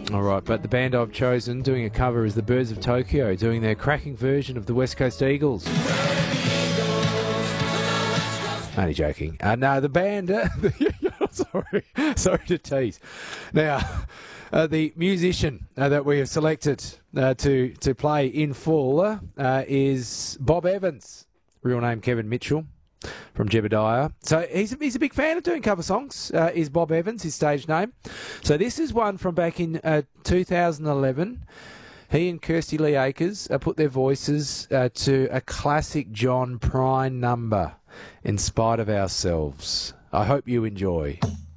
All right, but the band I've chosen doing a cover is the Birds of Tokyo, doing their cracking version of the West Coast Eagles. Only joking. No, the band... sorry to tease. Now, the musician that we have selected to play in full is Bob Evans, real name Kevin Mitchell, from Jebediah. So he's a big fan of doing cover songs, is Bob Evans, his stage name. So this is one from back in 2011. He and Kirsty Lee Akers put their voices to a classic John Prine number, In Spite of Ourselves. I hope you enjoy.